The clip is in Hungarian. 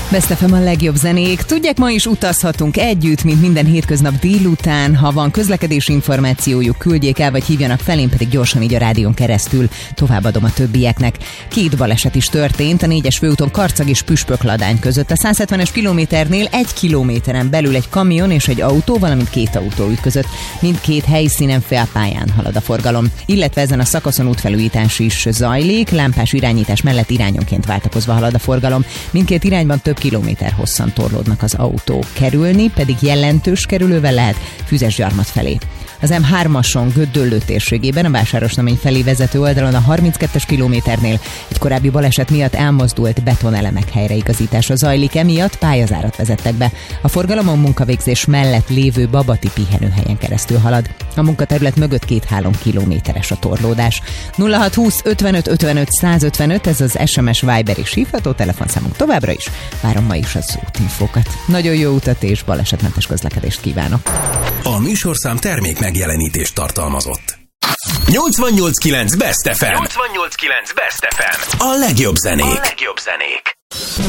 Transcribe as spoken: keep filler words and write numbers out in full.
Best ef em a legjobb zenék. Tudják, ma is utazhatunk együtt, mint minden hétköznap délután. Ha van közlekedési információjuk, küldjék el, vagy hívjanak fel, én pedig gyorsan így a rádión keresztül továbbadom a többieknek. Két baleset is történt a négyes főúton Karcag és Püspökladány között. A száz hetvenes kilométernél egy kilométeren belül egy kamion és egy autó, valamint két autó ütközött. Mindkét helyszínen félpályán halad a forgalom. Illetve ezen a szakaszon útfelújítás is zajlik, lámpás irányítás mellett irányonként váltakozva halad a forgalom. Mindkét irányban több kilométer hosszan torlódnak az autók. Kerülni pedig jelentős kerülővel lehet Füzesgyarmat felé. Az em hármason Gödöllő térségében a Vásárosnamény felé vezető oldalon a harminckettes kilométernél egy korábbi baleset miatt elmozdult betonelemek helyreigazítása zajlik, emiatt pályazárat vezettek be. A forgalom a munkavégzés mellett lévő Babati pihenőhelyen keresztül halad. A munkaterület mögött két-három kilométeres a torlódás. nulla hat húsz ötvenöt ötvenöt százötvenöt, ez az es em es, Viber és hívható telefonszámunk továbbra is. Várom ma is az útinfókat. Nagyon jó utat és balesetmentes közlekedést kívánok. A műsorszám termék megjelenítést tartalmazott. nyolcvannyolc kilenc Best ef em. nyolcvannyolc kilenc Best ef em. A legjobb zenék. A legjobb zenék.